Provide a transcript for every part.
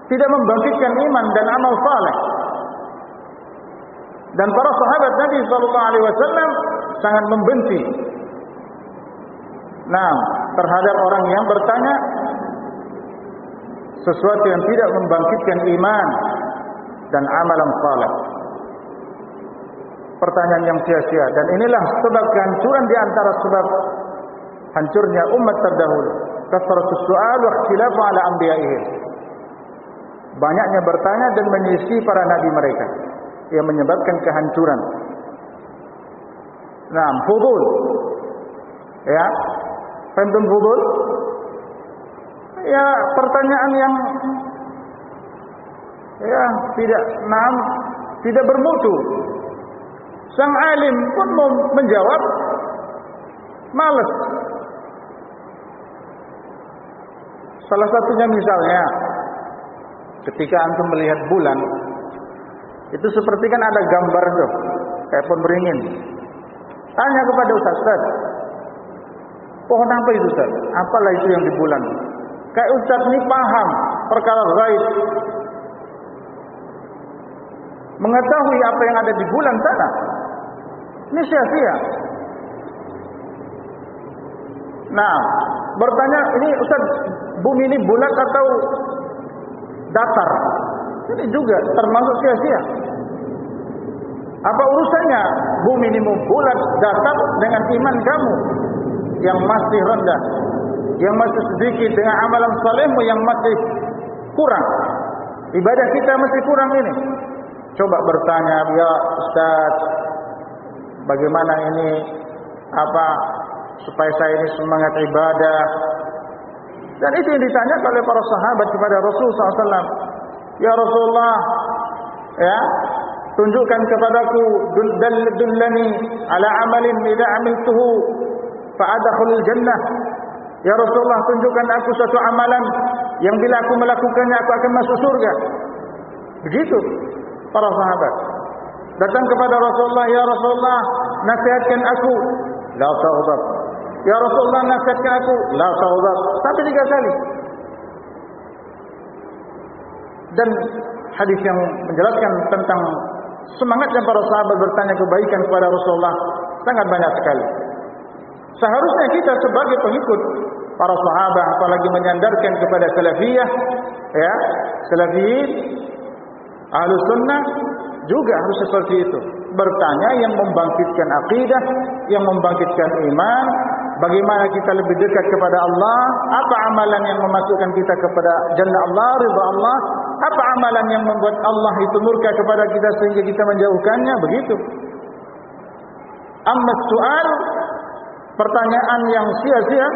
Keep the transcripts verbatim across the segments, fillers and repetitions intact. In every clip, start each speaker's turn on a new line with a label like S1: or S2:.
S1: tidak membangkitkan iman dan amal saleh. Dan para sahabat Nabi sallallahu alaihi wasallam sangat membenci nah terhadap orang yang bertanya sesuatu yang tidak membangkitkan iman dan amalan saleh. Pertanyaan yang sia-sia, dan inilah sebab kehancuran di antara sebab hancurnya umat terdahulu. Kasratus su'al wa ikhtilafu ala anbiya'ihim. Banyaknya bertanya dan menyelisih para nabi mereka yang menyebabkan kehancuran. Nah, fudul. Ya. Faham fudul? Ya, pertanyaan yang ya tidak nam, tidak bermutu. Sang alim pun mau menjawab malas. Salah satunya misalnya ketika antum melihat bulan, itu seperti kan ada gambar tuh, kayak pohon beringin. Tanya kepada Ustaz, Ustaz, pohon apa itu Ustaz? Apalah itu yang di bulan? Kayak Ustaz ini paham perkara gaib, mengetahui apa yang ada di bulan sana. Ini sia-sia. Nah, bertanya, ini Ustaz, bumi ini bulat atau datar? Ini juga termasuk sia-sia. Apa urusannya bumi ini bulat datar dengan iman kamu yang masih rendah, yang masih sedikit, dengan amalan salehmu yang masih kurang? Ibadah kita masih kurang ini. Coba bertanya, ya Ustaz, bagaimana ini apa supaya saya ini semangat ibadah? Dan itu yang ditanya oleh para sahabat kepada Rasulullah sallallahu alaihi wasallam. Ya Rasulullah, ya, tunjukkan kepadaku, dullani ala amalin idza amiltuhu fa adkhulul jannah. Ya Rasulullah, tunjukkan aku suatu amalan yang bila aku melakukannya aku akan masuk surga. Begitu para sahabat datang kepada Rasulullah, ya Rasulullah, nasihatkan aku, la taghdab. Ya Rasulullah, nasihatkan aku, la taghdab. Sampai tiga kali. Dan hadis yang menjelaskan tentang semangatnya para sahabat bertanya kebaikan kepada Rasulullah sangat banyak sekali. Seharusnya kita sebagai pengikut para sahabat, apalagi menyandarkan kepada salafiyah, ya, salafiyin, ahlus sunnah, juga harus seperti itu. Bertanya yang membangkitkan akidah, yang membangkitkan iman. Bagaimana kita lebih dekat kepada Allah? Apa amalan yang memasukkan kita kepada jannah Allah, ridha Allah? Apa amalan yang membuat Allah itu murka kepada kita sehingga kita menjauhkannya? Begitu. Amma soal, pertanyaan yang sia-sia,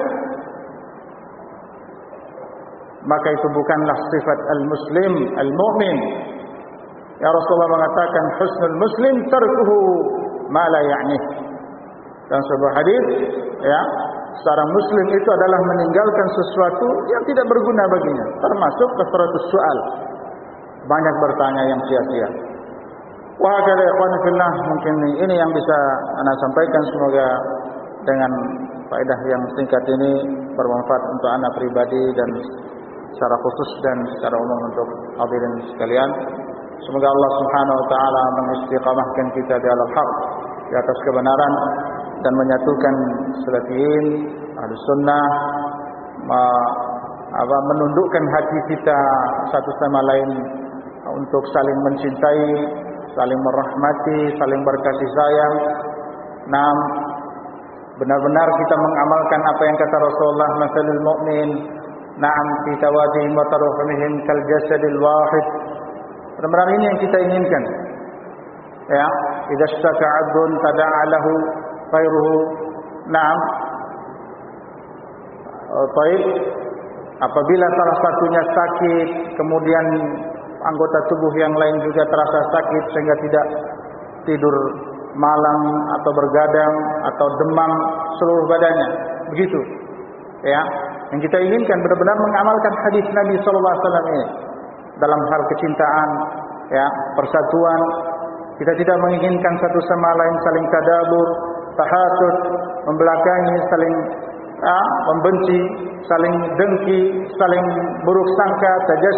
S1: maka itu bukanlah sifat al-muslim, al-mu'min. Ya Rasulullah mengatakan husnul muslim tarkuhu ma la ya'nih. Dan sebuah hadis, ya, seorang muslim itu adalah meninggalkan sesuatu yang tidak berguna baginya, termasuk kasratus soal, banyak bertanya yang sia-sia. Wa hakadha ikhwan fillah, mungkin ini yang bisa ana sampaikan, semoga dengan faedah yang singkat ini bermanfaat untuk ana pribadi dan secara khusus dan secara umum untuk hadirin sekalian. Semoga Allah Subhanahu wa taala mengistiqamahkan kita di atas hak, di atas kebenaran, dan menyatukan salafiyin, ahlus sunnah, apa, menundukkan hati kita satu sama lain untuk saling mencintai, saling merahmati, saling berkasih sayang. Nah, benar-benar kita mengamalkan apa yang kata Rasulullah, masalul mu'min na'am fi tawadihim wa tarahumihim kal jasadil wahid. Benar-benar ini yang kita inginkan. Ya, idza ishtaka 'abdun tada'a lahu khairuhu. Na'am. Baik. Apabila salah satunya sakit, kemudian anggota tubuh yang lain juga terasa sakit sehingga tidak tidur malam atau bergadang atau demam seluruh badannya. Begitu. Ya, yang kita inginkan benar-benar mengamalkan hadis Nabi sallallahu alaihi wasallam ini dalam hal kecintaan, ya, persatuan. Kita tidak menginginkan satu sama lain saling tadabur, tahasud, membelakangi, saling ah, membenci, saling dengki, saling buruk sangka, tajas